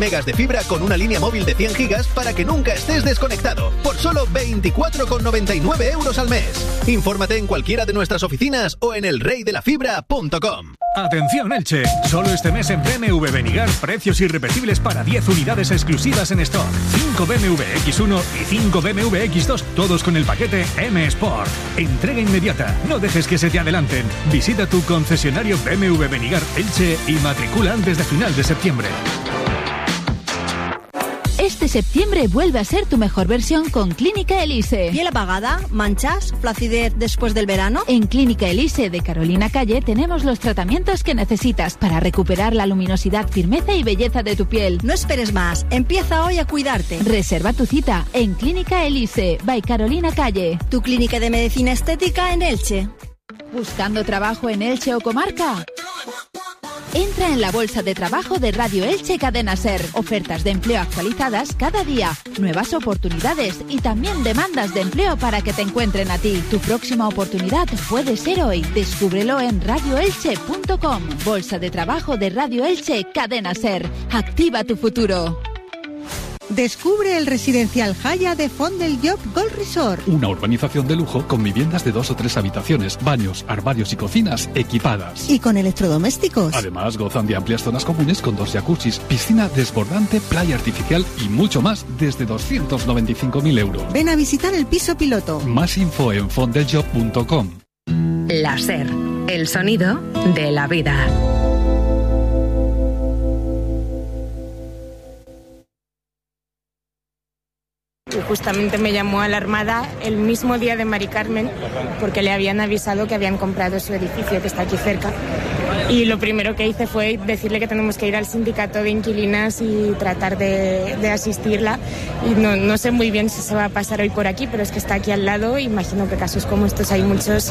megas de fibra con una línea móvil de 100 gigas para que nunca estés desconectado, por solo 24,99 € al mes. Infórmate en cualquiera de nuestras oficinas o en elreydelafibra.com. Atención Elche, solo este mes en BMW Benigar, precios irrepetibles para 10 unidades exclusivas en stock. 5 BMW X1 y 5 BMW X2, todos con el paquete M Sport. Entrega inmediata, no dejes que se te adelanten. Visita tu concesionario BMW Benigar Elche y matricula antes de final de septiembre. Este septiembre vuelve a ser tu mejor versión con Clínica Elise. ¿Piel apagada? ¿Manchas? ¿Flacidez después del verano? En Clínica Elise de Carolina Calle tenemos los tratamientos que necesitas para recuperar la luminosidad, firmeza y belleza de tu piel. No esperes más, empieza hoy a cuidarte. Reserva tu cita en Clínica Elise by Carolina Calle. Tu clínica de medicina estética en Elche. ¿Buscando trabajo en Elche o comarca? Entra en la bolsa de trabajo de Radio Elche Cadena Ser. Ofertas de empleo actualizadas cada día, nuevas oportunidades y también demandas de empleo para que te encuentren a ti. Tu próxima oportunidad puede ser hoy. Descúbrelo en radioelche.com. Bolsa de trabajo de Radio Elche Cadena Ser. Activa tu futuro. Descubre el residencial Haya de Font del Llop Gold Resort. Una urbanización de lujo con viviendas de 2 o 3 habitaciones, baños, armarios y cocinas equipadas. Y con electrodomésticos. Además, gozan de amplias zonas comunes con 2 jacuzzis, piscina desbordante, playa artificial y mucho más desde 295.000 euros. Ven a visitar el piso piloto. Más info en fontdeljob.com. La Ser, el sonido de la vida. Y justamente me llamó a la Armada el mismo día de Mari Carmen porque le habían avisado que habían comprado su edificio que está aquí cerca. Y lo primero que hice fue decirle que tenemos que ir al sindicato de inquilinas y tratar de asistirla. Y no sé muy bien si se va a pasar hoy por aquí, pero es que está aquí al lado. Imagino que casos como estos hay muchos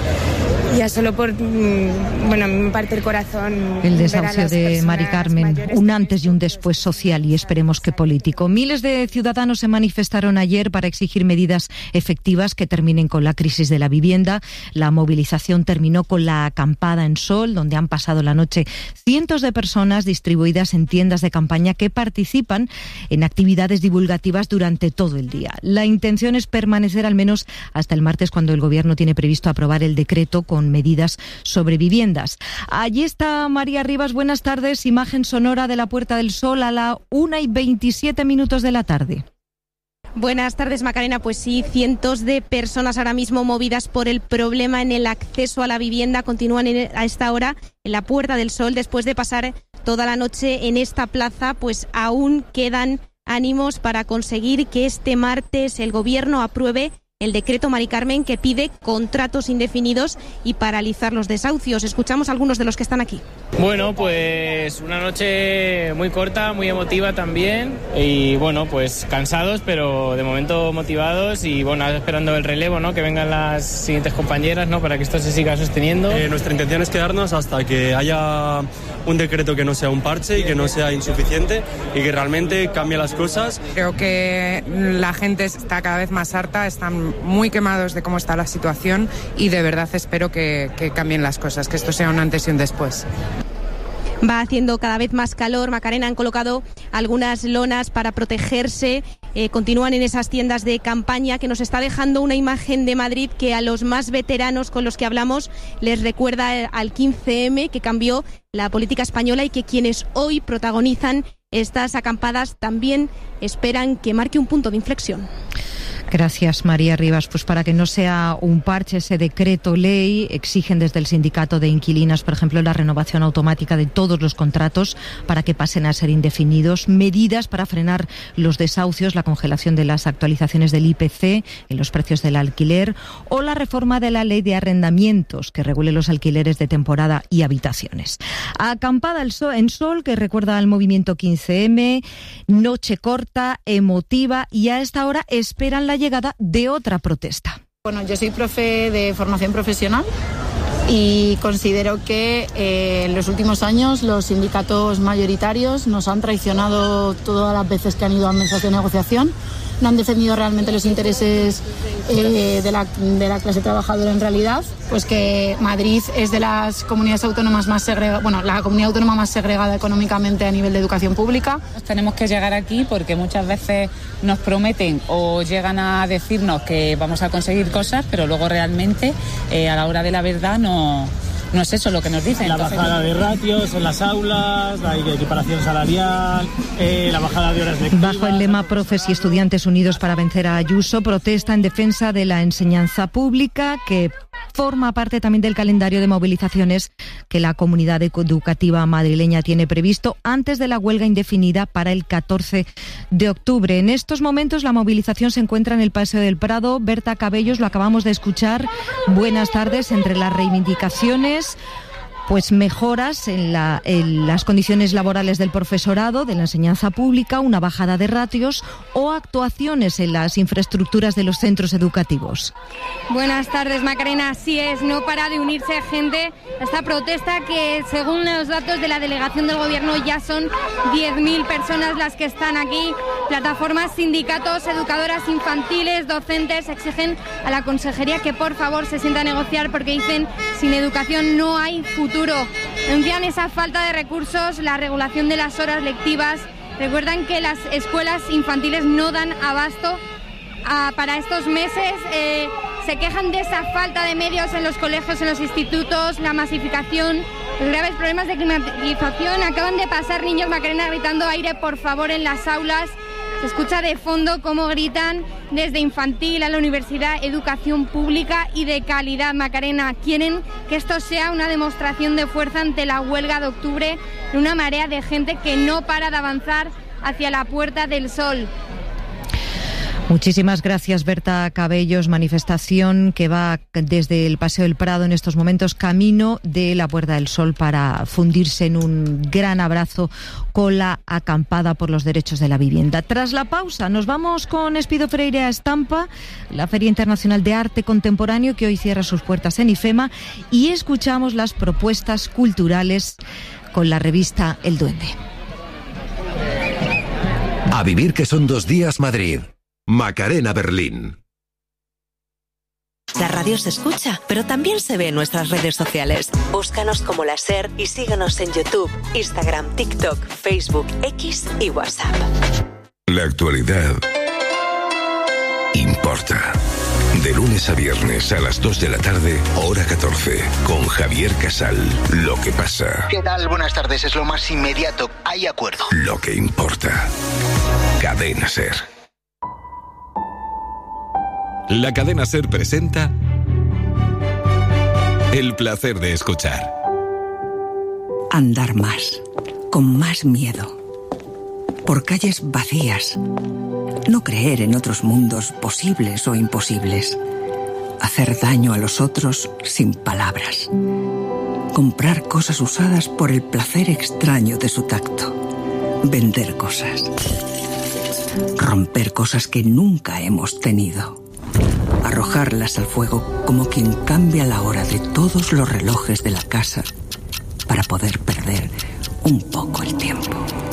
y ya solo por, bueno, a mí me parte el corazón. El desahucio de Mari Carmen, un antes y un después social y esperemos que político. Miles de ciudadanos se manifestaron ayer para exigir medidas efectivas que terminen con la crisis de la vivienda. La movilización terminó con la acampada en Sol, donde han pasado la noche cientos de personas distribuidas en tiendas de campaña que participan en actividades divulgativas durante todo el día. La intención es permanecer al menos hasta el martes, cuando el Gobierno tiene previsto aprobar el decreto con medidas sobre viviendas. Allí está María Rivas. Buenas tardes. Imagen sonora de la Puerta del Sol a la 1:27 de la tarde. Buenas tardes, Macarena. Pues sí, cientos de personas ahora mismo movidas por el problema en el acceso a la vivienda continúan a esta hora en la Puerta del Sol. Después de pasar toda la noche en esta plaza, pues aún quedan ánimos para conseguir que este martes el Gobierno apruebe el decreto Mari Carmen, que pide contratos indefinidos y paralizar los desahucios. Escuchamos a algunos de los que están aquí. Bueno, pues una noche muy corta, muy emotiva también, y bueno, pues cansados, pero de momento motivados y bueno, esperando el relevo, ¿no? Que vengan las siguientes compañeras, ¿no? Para que esto se siga sosteniendo. Nuestra intención es quedarnos hasta que haya un decreto que no sea un parche y que no sea insuficiente y que realmente cambie las cosas. Creo que la gente está cada vez más harta, están muy quemados de cómo está la situación y de verdad espero que cambien las cosas, que esto sea un antes y un después. Va haciendo cada vez más calor. Macarena, han colocado algunas lonas para protegerse. Continúan en esas tiendas de campaña, que nos está dejando una imagen de Madrid que a los más veteranos con los que hablamos les recuerda al 15M, que cambió la política española y que quienes hoy protagonizan estas acampadas también esperan que marque un punto de inflexión. Gracias, María Rivas. Pues para que no sea un parche ese decreto ley, exigen desde el sindicato de inquilinas, por ejemplo, la renovación automática de todos los contratos para que pasen a ser indefinidos, medidas para frenar los desahucios, la congelación de las actualizaciones del IPC en los precios del alquiler o la reforma de la ley de arrendamientos que regule los alquileres de temporada y habitaciones. Acampada en Sol, que recuerda al movimiento 15M, noche corta, emotiva, y a esta hora esperan la llegada de otra protesta. Bueno, yo soy profe de formación profesional Y considero que en los últimos años los sindicatos mayoritarios nos han traicionado todas las veces que han ido a mesas de negociación. No han defendido realmente los intereses de la clase trabajadora en realidad, pues que Madrid es de las comunidades autónomas más segregada, bueno, la comunidad autónoma más segregada económicamente a nivel de educación pública. Tenemos que llegar aquí porque muchas veces nos prometen o llegan a decirnos que vamos a conseguir cosas, pero luego realmente a la hora de la verdad no es eso lo que nos dicen. La bajada de ratios en las aulas, la equiparación salarial, la bajada de horas lectivas. Bajo el lema Profes y Estudiantes Unidos para vencer a Ayuso, protesta en defensa de la enseñanza pública, que forma parte también del calendario de movilizaciones que la comunidad educativa madrileña tiene previsto antes de la huelga indefinida para el 14 de octubre. En estos momentos la movilización se encuentra en el Paseo del Prado. Berta Cabellos, lo acabamos de escuchar. Buenas tardes. Entre las reivindicaciones, pues mejoras en las condiciones laborales del profesorado, de la enseñanza pública, una bajada de ratios o actuaciones en las infraestructuras de los centros educativos. Buenas tardes, Macarena. Así es, no para de unirse gente a esta protesta que, según los datos de la delegación del Gobierno, ya son 10.000 personas las que están aquí. Plataformas, sindicatos, educadoras infantiles, docentes exigen a la consejería que por favor se sienta a negociar porque dicen sin educación no hay futuro. Denuncian esa falta de recursos, la regulación de las horas lectivas. Recuerdan que las escuelas infantiles no dan abasto para estos meses. Se quejan de esa falta de medios en los colegios, en los institutos, la masificación, los graves problemas de climatización. Acaban de pasar niños, Macarena, gritando aire por favor en las aulas. Se escucha de fondo cómo gritan desde infantil a la universidad, educación pública y de calidad. Macarena, quieren que esto sea una demostración de fuerza ante la huelga de octubre de una marea de gente que no para de avanzar hacia la Puerta del Sol. Muchísimas gracias, Berta Cabellos. Manifestación que va desde el Paseo del Prado en estos momentos camino de la Puerta del Sol para fundirse en un gran abrazo con la acampada por los derechos de la vivienda. Tras la pausa nos vamos con Espido Freire a Estampa, la Feria Internacional de Arte Contemporáneo que hoy cierra sus puertas en IFEMA, y escuchamos las propuestas culturales con la revista El Duende. A vivir que son 2 días Madrid. Macarena Berlín. La radio se escucha, pero también se ve en nuestras redes sociales. Búscanos como La SER y síguenos en YouTube, Instagram, TikTok, Facebook, X y WhatsApp. La actualidad importa. De lunes a viernes a las 2 de la tarde, hora 14, con Javier Casal. Lo que pasa. ¿Qué tal? Buenas tardes. Es lo más inmediato. Hay acuerdo. Lo que importa. Cadena SER. La cadena SER presenta El placer de escuchar. Andar más, con más miedo, por calles vacías, no creer en otros mundos posibles o imposibles, hacer daño a los otros sin palabras, comprar cosas usadas por el placer extraño de su tacto, vender cosas, romper cosas que nunca hemos tenido, arrojarlas al fuego como quien cambia la hora de todos los relojes de la casa para poder perder un poco el tiempo.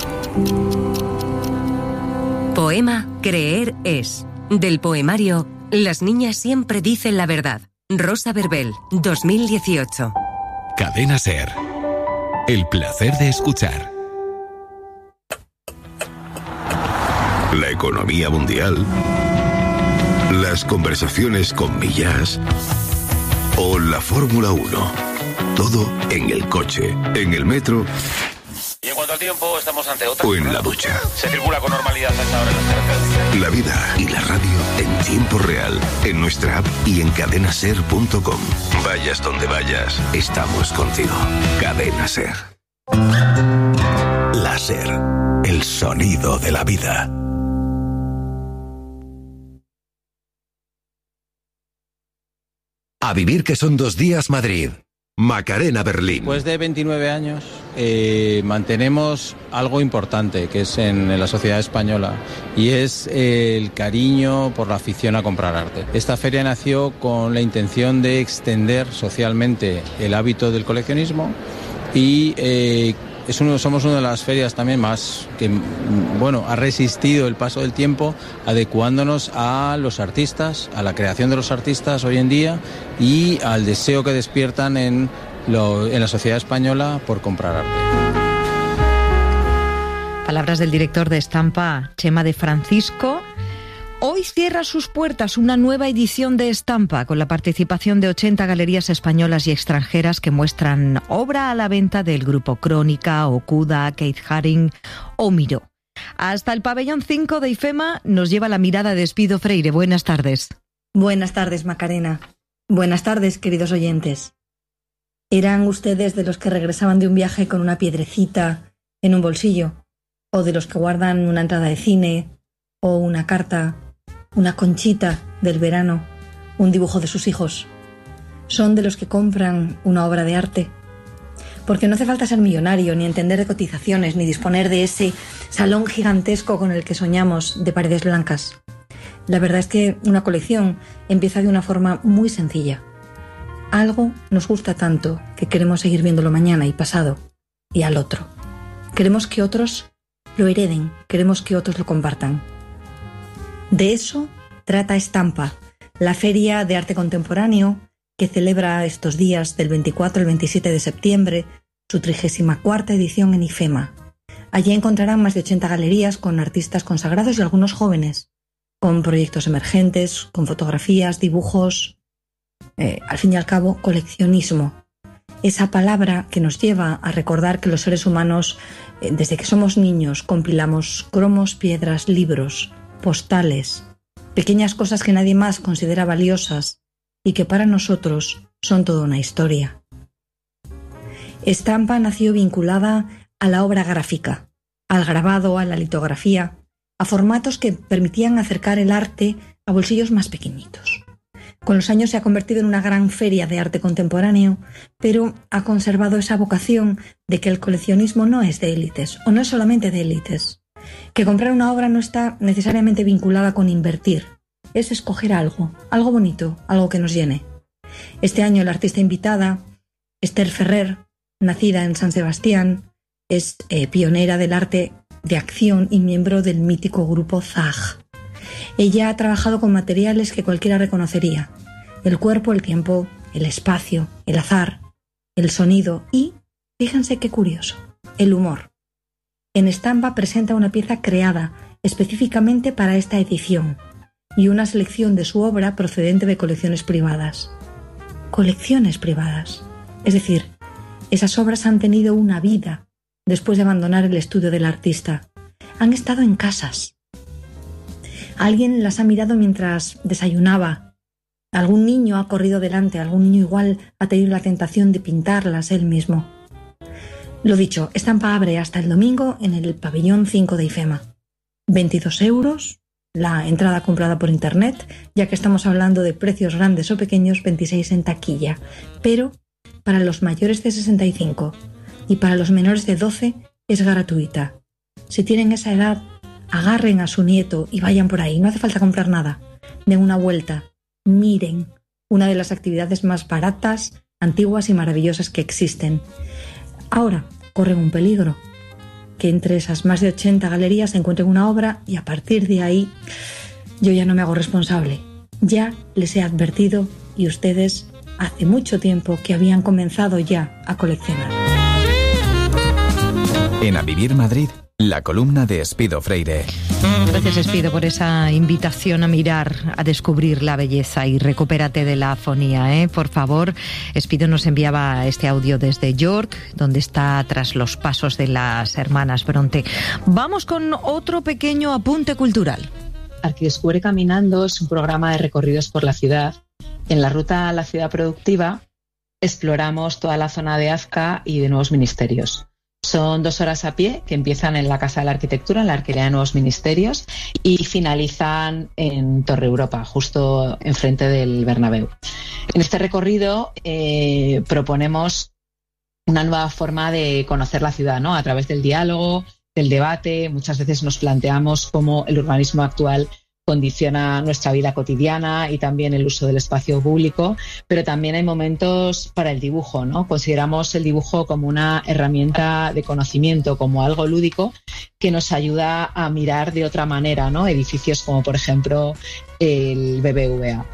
Poema Creer es, del poemario Las niñas siempre dicen la verdad. Rosa Verbel, 2018. Cadena SER. El placer de escuchar. La economía mundial, las conversaciones con Millás o la Fórmula 1. Todo en el coche, en el metro. Y en cuanto al tiempo, estamos ante otra. O en la ducha. Se circula con normalidad hasta ahora en las carreteras. La vida y la radio en tiempo real, en nuestra app y en cadenaser.com. Vayas donde vayas, estamos contigo. Cadena SER. La SER, el sonido de la vida. A vivir que son 2 días Madrid. Macarena Berlín. Después de 29 años mantenemos algo importante que es en la sociedad española, y es el cariño por la afición a comprar arte. Esta feria nació con la intención de extender socialmente el hábito del coleccionismo y somos una de las ferias también más que ha resistido el paso del tiempo, adecuándonos a los artistas, a la creación de los artistas hoy en día y al deseo que despiertan en la sociedad española por comprar arte. Palabras del director de Estampa, Chema de Francisco. Hoy cierra sus puertas una nueva edición de Estampa con la participación de 80 galerías españolas y extranjeras que muestran obra a la venta del grupo Crónica, Okuda, Keith Haring o Miró. Hasta el pabellón 5 de IFEMA nos lleva la mirada de Espido Freire. Buenas tardes. Buenas tardes, Macarena. Buenas tardes, queridos oyentes. ¿Eran ustedes de los que regresaban de un viaje con una piedrecita en un bolsillo? ¿O de los que guardan una entrada de cine o una carta, una conchita del verano, un dibujo de sus hijos? ¿Son de los que compran una obra de arte? Porque no hace falta ser millonario, ni entender de cotizaciones, ni disponer de ese salón gigantesco con el que soñamos de paredes blancas. La verdad es que una colección empieza de una forma muy sencilla. Algo nos gusta tanto que queremos seguir viéndolo mañana y pasado y al otro. Queremos que otros lo hereden, queremos que otros lo compartan. De eso trata Estampa, la feria de arte contemporáneo que celebra estos días del 24 al 27 de septiembre su 34ª edición en IFEMA. Allí encontrarán más de 80 galerías con artistas consagrados y algunos jóvenes, con proyectos emergentes, con fotografías, dibujos, al fin y al cabo, coleccionismo. Esa palabra que nos lleva a recordar que los seres humanos, desde que somos niños, compilamos cromos, piedras, libros, postales, pequeñas cosas que nadie más considera valiosas y que para nosotros son toda una historia. Estampa nació vinculada a la obra gráfica, al grabado, a la litografía, a formatos que permitían acercar el arte a bolsillos más pequeñitos. Con los años se ha convertido en una gran feria de arte contemporáneo, pero ha conservado esa vocación de que el coleccionismo no es de élites, o no es solamente de élites. Que comprar una obra no está necesariamente vinculada con invertir, es escoger algo bonito, algo que nos llene. Este año la artista invitada, Esther Ferrer, nacida en San Sebastián, es pionera del arte de acción y miembro del mítico grupo Zag. Ella ha trabajado con materiales que cualquiera reconocería: el cuerpo, el tiempo, el espacio, el azar, el sonido y, fíjense qué curioso, el humor. En Estampa presenta una pieza creada específicamente para esta edición y una selección de su obra procedente de colecciones privadas. Colecciones privadas. Es decir, esas obras han tenido una vida después de abandonar el estudio del artista. Han estado en casas. Alguien las ha mirado mientras desayunaba. Algún niño ha corrido delante, algún niño igual ha tenido la tentación de pintarlas él mismo. Lo dicho, Estampa abre hasta el domingo en el pabellón 5 de IFEMA. 22 euros, la entrada comprada por internet, ya que estamos hablando de precios grandes o pequeños, 26 en taquilla. Pero para los mayores de 65 y para los menores de 12 es gratuita. Si tienen esa edad, agarren a su nieto y vayan por ahí. No hace falta comprar nada. Den una vuelta. Miren. Una de las actividades más baratas, antiguas y maravillosas que existen. Ahora, corren un peligro. Que entre esas más de 80 galerías se encuentren una obra y a partir de ahí yo ya no me hago responsable. Ya les he advertido y ustedes hace mucho tiempo que habían comenzado ya a coleccionar. En A Vivir Madrid, la columna de Espido Freire. Gracias, Espido, por esa invitación a mirar, a descubrir la belleza y recupérate de la afonía, ¿eh? Por favor. Espido nos enviaba este audio desde York, donde está tras los pasos de las hermanas Bronte. Vamos con otro pequeño apunte cultural. Arquidescubre Caminando es un programa de recorridos por la ciudad. En la ruta a la ciudad productiva exploramos toda la zona de Azca y de nuevos ministerios. Son 2 horas a pie que empiezan en la Casa de la Arquitectura, en la Arquería de Nuevos Ministerios, y finalizan en Torre Europa, justo enfrente del Bernabéu. En este recorrido proponemos una nueva forma de conocer la ciudad, ¿no? A través del diálogo, del debate. Muchas veces nos planteamos cómo el urbanismo actual condiciona nuestra vida cotidiana y también el uso del espacio público, pero también hay momentos para el dibujo, ¿no? Consideramos el dibujo como una herramienta de conocimiento, como algo lúdico que nos ayuda a mirar de otra manera, ¿no? Edificios como, por ejemplo, el BBVA.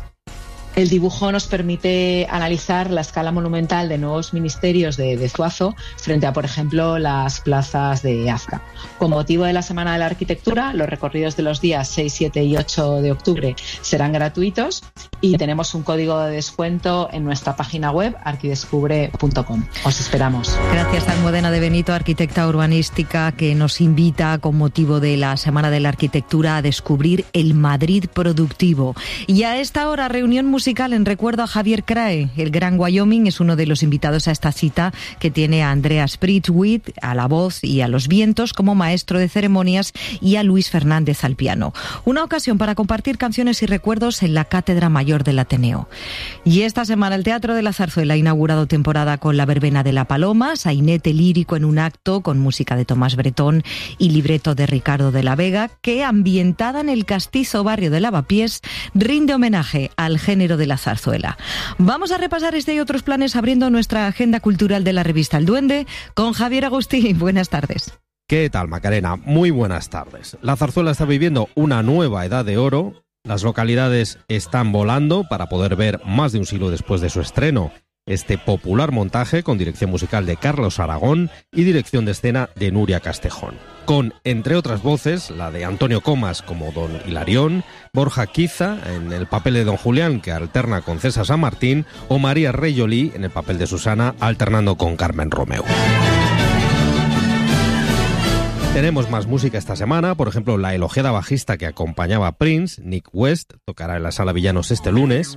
El dibujo nos permite analizar la escala monumental de Nuevos Ministerios de Zuazo frente a, por ejemplo, las plazas de Azca. Con motivo de la Semana de la Arquitectura, los recorridos de los días 6, 7 y 8 de octubre serán gratuitos y tenemos un código de descuento en nuestra página web arquidescubre.com. Os esperamos. Gracias a Almudena de Benito, arquitecta urbanística, que nos invita con motivo de la Semana de la Arquitectura a descubrir el Madrid productivo. Y a esta hora, reunión musical en recuerdo a Javier Crae. El Gran Wyoming es uno de los invitados a esta cita, que tiene a Andreas Pritzwit a la voz y a los vientos como maestro de ceremonias y a Luis Fernández al piano. Una ocasión para compartir canciones y recuerdos en la Cátedra Mayor del Ateneo. Y esta semana el Teatro de la Zarzuela ha inaugurado temporada con La Verbena de la Paloma, sainete lírico en un acto con música de Tomás Bretón y libreto de Ricardo de la Vega, que, ambientada en el castizo barrio de Lavapiés, rinde homenaje al género de la zarzuela. Vamos a repasar este y otros planes abriendo nuestra agenda cultural de la revista El Duende con Javier Agustí. Buenas tardes. ¿Qué tal, Macarena? Muy buenas tardes. La zarzuela está viviendo una nueva edad de oro. Las localidades están volando para poder ver más de un siglo después de su estreno este popular montaje con dirección musical de Carlos Aragón y dirección de escena de Nuria Castejón. Con, entre otras voces, la de Antonio Comas como Don Hilarión, Borja Quiza en el papel de Don Julián, que alterna con César San Martín, o María Reyolí en el papel de Susana, alternando con Carmen Romeu. Tenemos más música esta semana, por ejemplo, la elogiada bajista que acompañaba a Prince, Nick West, tocará en la Sala Villanos este lunes.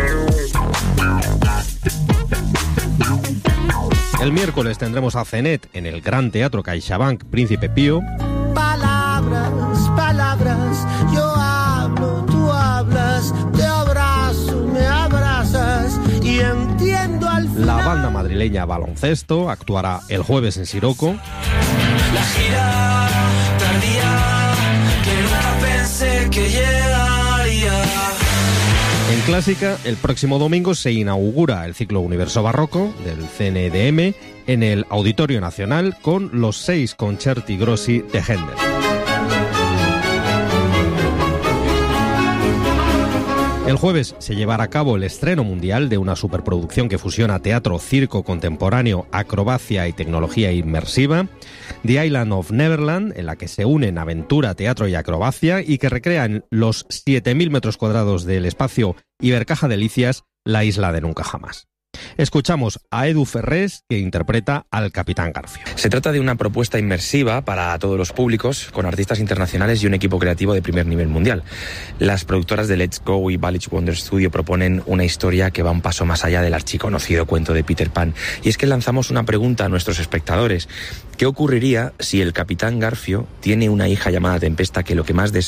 El miércoles tendremos a Zenet en el Gran Teatro CaixaBank Príncipe Pío. Palabras, palabras, yo hablo, tú hablas, te abrazo, me abrazas y entiendo al final. La banda madrileña Baloncesto actuará el jueves en Siroco. La gira tardía que nunca pensé que llegaría. En Clásica, el próximo domingo se inaugura el ciclo Universo Barroco del CNDM en el Auditorio Nacional con los 6 concerti grossi de Händel. El jueves se llevará a cabo el estreno mundial de una superproducción que fusiona teatro, circo contemporáneo, acrobacia y tecnología inmersiva, The Island of Neverland, en la que se unen aventura, teatro y acrobacia y que recrea en los 7.000 metros cuadrados del espacio Ibercaja Delicias la isla de nunca jamás. Escuchamos a Edu Ferrés, que interpreta al Capitán Garfio. Se trata de una propuesta inmersiva para todos los públicos, con artistas internacionales y un equipo creativo de primer nivel mundial. Las productoras de Let's Go y Village Wonder Studio proponen una historia que va un paso más allá del archiconocido cuento de Peter Pan. Y es que lanzamos una pregunta a nuestros espectadores. ¿Qué ocurriría si el Capitán Garfio tiene una hija llamada Tempesta que lo que más desea